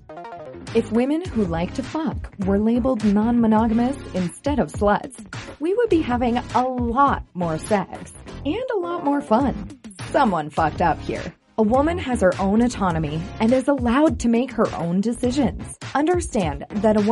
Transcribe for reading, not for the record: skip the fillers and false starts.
If women who like to fuck were labeled non-monogamous instead of sluts, we would be having a lot more sex and a lot more fun. Someone fucked up here. A woman has her own autonomy and is allowed to make her own decisions. Understand that a